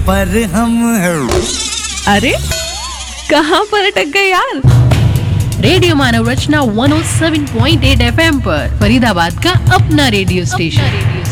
पर हम हैं। अरे कहाँ पर अटक गए यार? रेडियो मानव रचना 107.8 FM पर फरीदाबाद का अपना रेडियो स्टेशन।